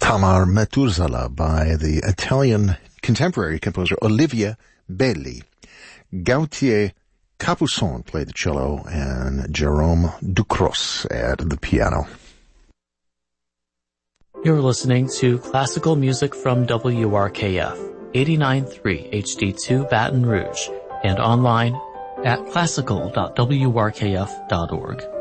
Tamar Maturzala by the Italian contemporary composer Olivia Belli. Gautier Capuçon played the cello and Jerome Ducros at the piano. You're listening to classical music from WRKF, 89.3 HD2 Baton Rouge, and online at classical.wrkf.org.